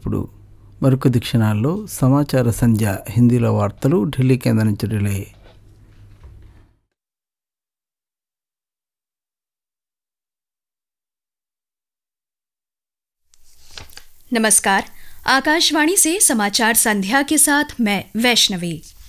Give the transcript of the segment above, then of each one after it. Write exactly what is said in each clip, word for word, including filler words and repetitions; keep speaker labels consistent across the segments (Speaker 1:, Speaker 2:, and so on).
Speaker 1: ఇప్పుడు మరికొద్ది క్షణాల్లో సమాచార సంధ్య హిందీలో వార్తలు ఢిల్లీ కేంద్రం నుంచి రిలే.
Speaker 2: नमस्कार, आकाशवाणी से समाचार संध्या के साथ मैं वैष्णवी।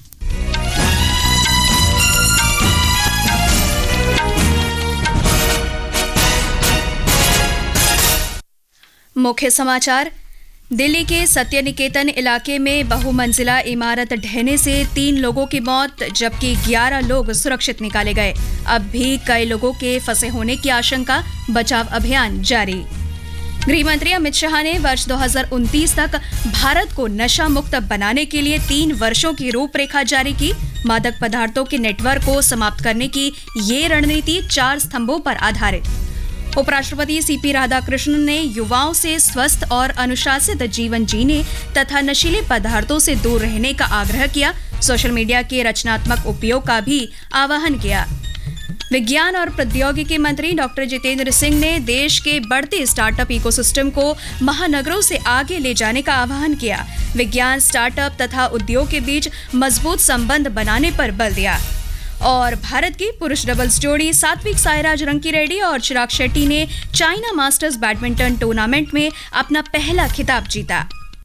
Speaker 2: मुख्य समाचार। दिल्ली के सत्य निकेतन इलाके में बहुमंजिला इमारत ढहने से तीन लोगों की मौत जबकि ग्यारह लोग सुरक्षित निकाले गए। अब भी कई लोगों के फंसे होने की आशंका, बचाव अभियान जारी। गृहमंत्री अमित शाह ने वर्ष दो हज़ार उनतीस तक भारत को नशा मुक्त बनाने के लिए तीन वर्षों की रूपरेखा जारी की। मादक पदार्थों के नेटवर्क को समाप्त करने की ये रणनीति चार स्तंभों पर आधारित। उपराष्ट्रपति सीपी राधाकृष्णन ने युवाओं से स्वस्थ और अनुशासित जीवन जीने तथा नशीले पदार्थों से दूर रहने का आग्रह किया। सोशल मीडिया के रचनात्मक उपयोग का भी आह्वान किया। विज्ञान और प्रौद्योगिकी मंत्री डॉक्टर जितेंद्र सिंह ने देश के बढ़ते स्टार्टअप इकोसिस्टम को महानगरों से आगे ले जाने का आह्वान किया। विज्ञान, स्टार्टअप तथा उद्योग के बीच मजबूत संबंध बनाने पर बल दिया। और भारत की पुरुष डबल्स जोड़ी सात्विक साईराज रंकीरेड्डी और चिराग शेट्टी ने चाइना मास्टर्स बैडमिंटन टूर्नामेंट में अपना पहला खिताब जीता।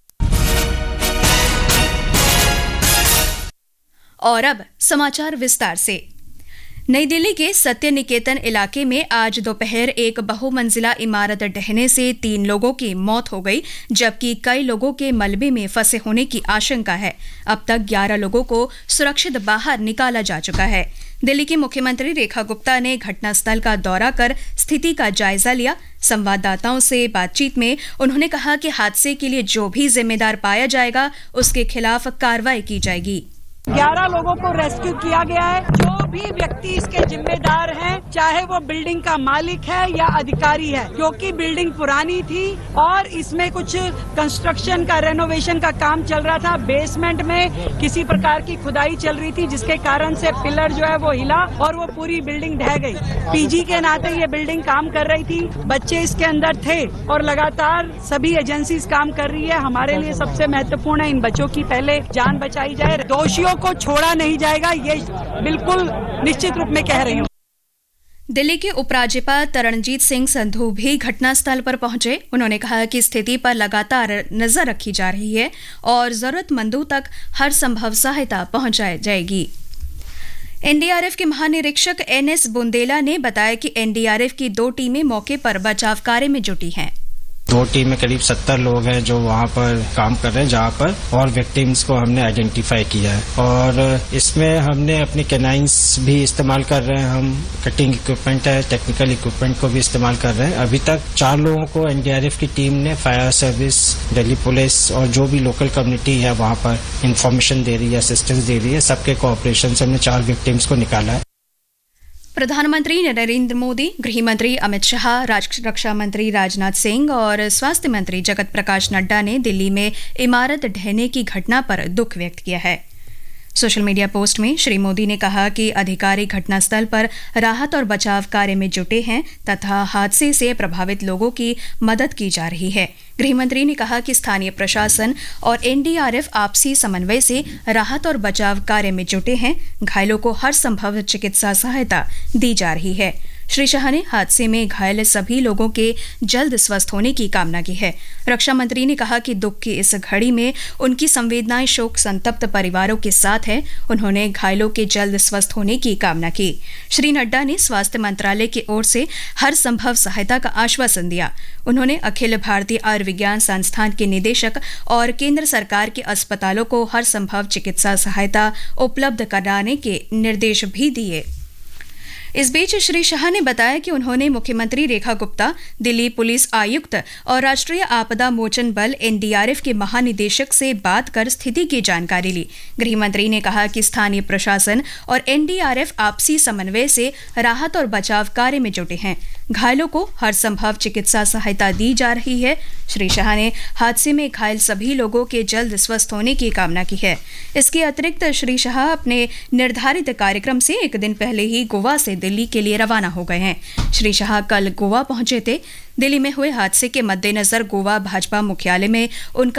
Speaker 2: और अब समाचार विस्तार से। नई दिल्ली के सत्य निकेतन इलाके में आज दोपहर एक बहुमंजिला इमारत ढहने से तीन लोगों की मौत हो गई जबकि कई लोगों के मलबे में फंसे होने की आशंका है। अब तक ग्यारह लोगों को सुरक्षित बाहर निकाला जा चुका है। दिल्ली की मुख्यमंत्री रेखा गुप्ता ने घटनास्थल का दौरा कर स्थिति का जायजा लिया। संवाददाताओं से बातचीत में उन्होंने कहा कि हादसे के लिए जो भी जिम्मेदार पाया जाएगा उसके खिलाफ कार्रवाई की जाएगी।
Speaker 3: ग्यारह लोगों को रेस्क्यू किया गया है। जो भी व्यक्ति इसके जिम्मेदार हैं, चाहे वो बिल्डिंग का मालिक है या अधिकारी है, क्योंकि बिल्डिंग पुरानी थी और इसमें कुछ कंस्ट्रक्शन का, रेनोवेशन का काम चल रहा था। बेसमेंट में किसी प्रकार की खुदाई चल रही थी जिसके कारण से पिलर जो है वो हिला और वो पूरी बिल्डिंग ढह गई। पीजी के नाते ये बिल्डिंग काम कर रही थी, बच्चे इसके अंदर थे और लगातार सभी एजेंसीज काम कर रही है। हमारे लिए सबसे महत्वपूर्ण है इन बच्चों की पहले जान बचाई जाए। दोषियों को छोड़ा नहीं जाएगा, ये बिल्कुल निश्चित रूप में कह रही हूँ।
Speaker 2: दिल्ली के उपराज्यपाल तरणजीत सिंह संधू भी घटनास्थल पर पहुंचे। उन्होंने कहा कि स्थिति पर लगातार नजर रखी जा रही है और जरूरतमंदों तक हर संभव सहायता पहुंचाई जाएगी। एनडीआरएफ के महानिरीक्षक एन एस बुंदेला ने बताया कि एनडीआरएफ की दो टीमें मौके पर बचाव कार्य में जुटी हैं।
Speaker 4: दो टीम में करीब सत्तर लोग हैं जो वहाँ पर काम कर रहे हैं, जहाँ पर और विक्टिम्स को हमने आइडेंटिफाई किया है और इसमें हमने अपनी कैनाइंस भी इस्तेमाल कर रहे हैं। हम कटिंग इक्विपमेंट है, टेक्निकल इक्विपमेंट को भी इस्तेमाल कर रहे हैं। अभी तक चार लोगों को एनडीआरएफ की टीम ने, फायर सर्विस, दिल्ली पुलिस और जो भी लोकल कम्युनिटी है वहाँ पर इंफॉर्मेशन दे रही है, असिस्टेंस दे रही है, सबके कोऑपरेशन से हमने चार विक्टिम्स को निकाला है।
Speaker 2: प्रधानमंत्री नरेंद्र मोदी, गृह मंत्री अमित शाह, रक्षा मंत्री राजनाथ सिंह और स्वास्थ्य मंत्री जगत प्रकाश नड्डा ने दिल्ली में इमारत ढहने की घटना पर दुख व्यक्त किया है। सोशल मीडिया पोस्ट में श्री मोदी ने कहा कि अधिकारी घटनास्थल पर राहत और बचाव कार्य में जुटे हैं तथा हादसे से प्रभावित लोगों की मदद की जा रही है। गृहमंत्री ने कहा कि स्थानीय प्रशासन और एनडीआरएफ आपसी समन्वय से राहत और बचाव कार्य में जुटे हैं। घायलों को हर संभव चिकित्सा सहायता दी जा रही है। श्री शाह ने हादसे में घायल सभी लोगों के जल्द स्वस्थ होने की कामना की है। रक्षा मंत्री ने कहा कि दुख की इस घड़ी में उनकी संवेदनाएं शोक संतप्त परिवारों के साथ हैं। उन्होंने घायलों के जल्द स्वस्थ होने की कामना की। श्री नड्डा ने स्वास्थ्य मंत्रालय की ओर से हर संभव सहायता का आश्वासन दिया। उन्होंने अखिल भारतीय आयुर्विज्ञान संस्थान के निदेशक और केंद्र सरकार के अस्पतालों को हर संभव चिकित्सा सहायता उपलब्ध कराने के निर्देश भी दिए। इस बीच श्री शाह ने बताया कि उन्होंने मुख्यमंत्री रेखा गुप्ता, दिल्ली पुलिस आयुक्त और राष्ट्रीय आपदा मोचन बल एनडीआरएफ के महानिदेशक से बात कर स्थिति की जानकारी ली। गृह मंत्री ने कहा कि स्थानीय प्रशासन और एनडीआरएफ आपसी समन्वय से राहत और बचाव कार्य में जुटे हैं। घायलों को हर संभव चिकित्सा सहायता दी जा रही है। श्री शाह ने हादसे में घायल सभी लोगों के जल्द स्वस्थ होने की कामना की है। इसके अतिरिक्त श्री शाह अपने निर्धारित कार्यक्रम से एक दिन पहले ही गोवा से दिल्ली के लिए रवाना हो गए हैं। श्री शाह कल गोवा पहुंचे थे। दिल्ली में हुए हादसे के मद्देनजर गोवा भाजपा मुख्यालय में उनका